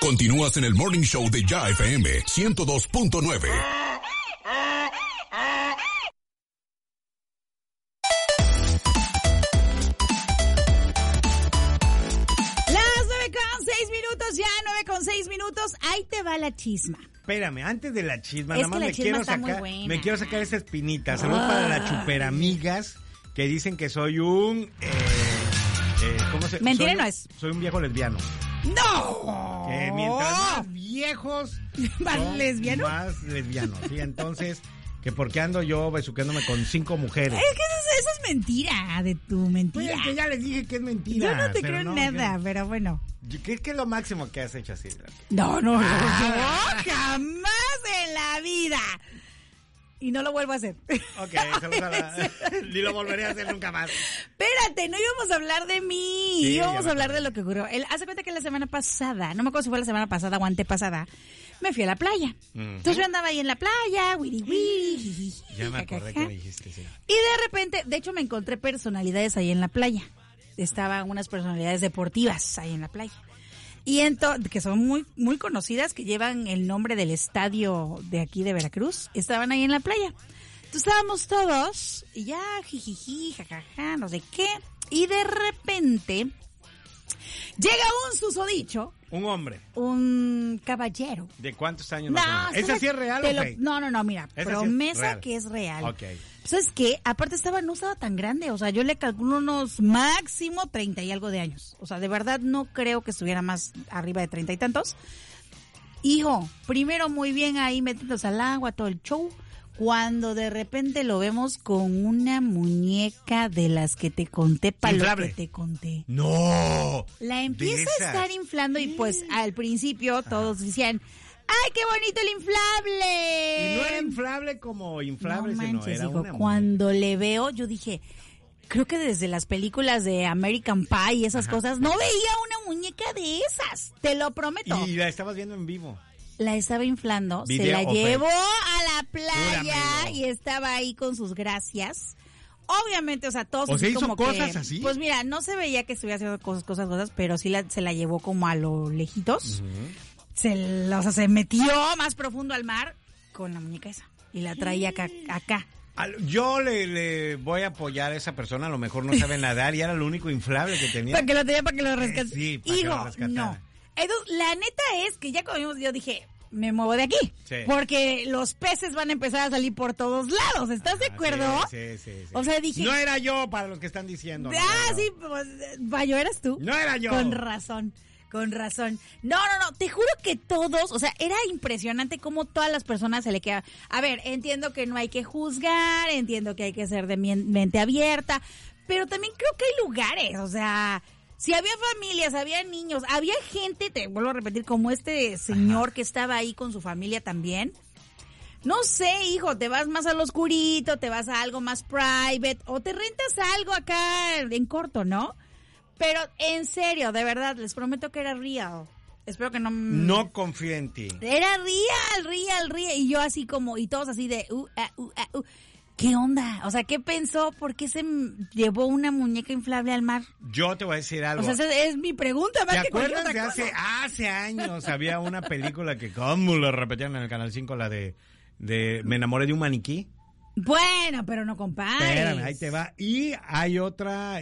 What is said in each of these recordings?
Continúas en el Morning Show de Ya FM 102.9. Ya 9:06. Ahí te va la chisma. Espérame, antes de la chisma, Es nada más que la chisma está muy buena. me quiero sacar esa espinita. Saludos para las chuperamigas que dicen que soy un... ¿cómo se? Mentira no es. Soy un viejo lesbiano. ¡No! Que mientras más viejos... ¿Más lesbianos? Más lesbianos, sí. Entonces, que porque ando yo besuqueándome con 5 mujeres. Es que eso es mentira, de tu mentira. Pues que ya les dije que es mentira. Yo no te creo no, nada, pero bueno. ¿Qué es lo máximo que has hecho así? No, jamás en la vida. Y no lo vuelvo a hacer. Ok, ni lo volveré a hacer nunca más. Espérate, no íbamos a hablar de mí. Sí, íbamos a hablar de lo que ocurrió. Hace cuenta que la semana pasada, no me acuerdo si fue la semana pasada o antepasada, me fui a la playa. Entonces yo andaba ahí en la playa, wiri. Ya me acordé que me dijiste, sí. Y de repente, de hecho me encontré personalidades ahí en la playa. Estaban unas personalidades deportivas ahí en la playa. Y que son muy, muy conocidas, que llevan el nombre del estadio de aquí de Veracruz. Estaban ahí en la playa. Entonces estábamos todos, y ya, jijiji, jajaja, no sé qué. Y de repente, llega un susodicho. Un hombre. Un caballero. ¿De cuántos años más o menos? ¿Esa sí es real o fake? No, mira, promesa que es real. Ok. ¿Sabes qué? Aparte no estaba tan grande, o sea, yo le calculo unos máximo 30 y algo de años. O sea, de verdad no creo que estuviera más arriba de 30 y tantos. Hijo, primero muy bien ahí metiéndose al agua, todo el show. Cuando de repente lo vemos con una muñeca de las que te conté, para lo que te conté. ¡No! La empieza a estar inflando y pues al principio todos decían... ¡Ay, qué bonito el inflable! Y no era inflable como inflable, no manches, sino era hijo, una cuando le veo, yo dije, creo que desde las películas de American Pie y esas cosas, no veía una muñeca de esas, te lo prometo. Y la estabas viendo en vivo. La estaba inflando, se la llevó a la playa y estaba ahí con sus gracias. Obviamente, o sea, todos ¿O así se hizo como cosas que, así? Pues mira, no se veía que estuviera haciendo cosas, pero sí se la llevó como a lo lejitos. Se metió más profundo al mar con la muñeca esa y la traía acá. Yo le voy a apoyar a esa persona, a lo mejor no sabe nadar y era lo único inflable que tenía. Para que lo rescatara. Sí, para que lo rescatara. No. Entonces, la neta es que ya cuando yo dije, me muevo de aquí. Sí. Porque los peces van a empezar a salir por todos lados. ¿Estás de acuerdo? Sí. O sea, dije... No era yo, para los que están diciendo. sí, pues, Bayo, eras tú. No era yo. Con razón. No, te juro que todos, o sea, era impresionante cómo todas las personas se le quedaban. A ver, entiendo que no hay que juzgar, entiendo que hay que ser de mente abierta, pero también creo que hay lugares, o sea, si había familias, había niños, había gente, te vuelvo a repetir, como este señor que estaba ahí con su familia también. No sé, hijo, te vas más al oscurito, te vas a algo más private, o te rentas algo acá en corto, ¿no? Pero en serio, de verdad, les prometo que era real. Espero que no... No confío en ti. Era real. Y yo así como, y todos así de... ¿Qué onda? O sea, ¿qué pensó? ¿Por qué se llevó una muñeca inflable al mar? Yo te voy a decir algo. O sea, es mi pregunta. ¿Te acuerdas de hace años había una película que como lo repetían en el Canal 5, la de Me enamoré de un maniquí? Bueno, pero no compares. Espérame, ahí te va. Y hay otra...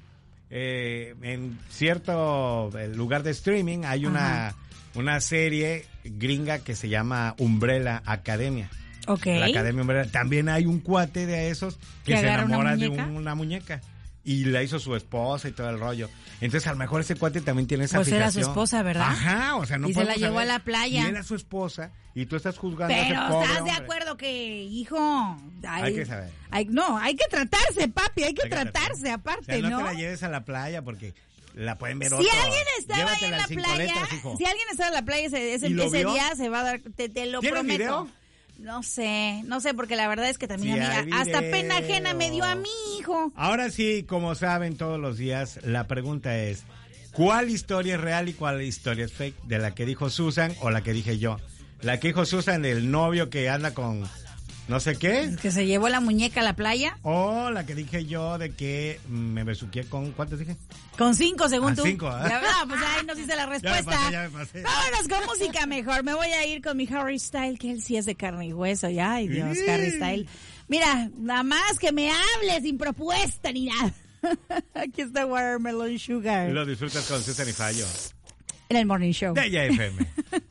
en cierto lugar de streaming hay una serie gringa que se llama Umbrella Academia. Okay. La Academia Umbrella. También hay un cuate de esos que se enamora de una muñeca. Y la hizo su esposa y todo el rollo. Entonces, a lo mejor ese cuate también tiene esa fijación. Pues era su esposa, ¿verdad? Ajá, o sea, no y se la llevó a la playa. Y era su esposa, y tú estás juzgando a ese Pero pobre ¿estás hombre? de acuerdo que, hijo? Hay que saber. Hay que tratarse, papi, hay que tratarse, aparte, o sea, ¿no? te la lleves a la playa porque la pueden ver si otros. Alguien estaba ahí en la playa, si alguien estaba en la playa ese día, se va a dar, te lo prometo. ¿Video? No sé, porque la verdad es que también hasta pena ajena me dio a mí, hijo. Ahora sí, como saben todos los días, la pregunta es, ¿cuál historia es real y cuál historia es fake? ¿De la que dijo Susan o la que dije yo? La que dijo Susan del novio que anda con no sé qué. Que se llevó la muñeca a la playa. O la que dije yo de que me besuqué con... ¿Cuántos dije? Con 5, según tú. 5, La verdad, pues ahí nos dice la respuesta. Ya me pasé. Vámonos con música mejor. Me voy a ir con mi Harry Style, que él sí es de carne y hueso. Ya, ay Dios, Harry Style. Mira, nada más que me hables sin propuesta ni nada. Aquí está Watermelon Sugar. Lo disfrutas con César y Fallo. En el Morning Show. De Jai FM.